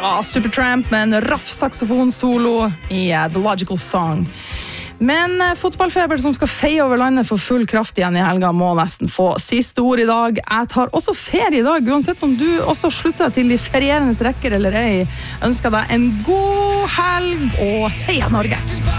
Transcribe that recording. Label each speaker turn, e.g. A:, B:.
A: Supertramp med en raff saxofonsolo i The Logical Song. Men fotballfeber som skal feie over landet for full kraft igjen i helga må nesten få siste ord i dag. Jeg tar også ferie i dag, uansett om du også slutter til de ferierendes rekker eller ei. Ønsker deg en god helg og heia Norge!